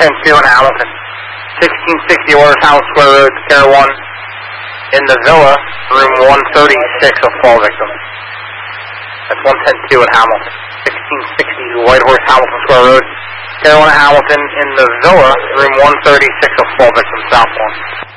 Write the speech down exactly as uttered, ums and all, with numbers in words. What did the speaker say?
ten two in Hamilton. sixteen sixty Waters Hamilton Square Road, Care one. In the Villa, room one thirty-six of fall victim. That's one ten two in Hamilton. sixteen sixty Whitehorse Hamilton Square Road, Care one in Hamilton. In the Villa, room one thirty-six of fall victim, South one.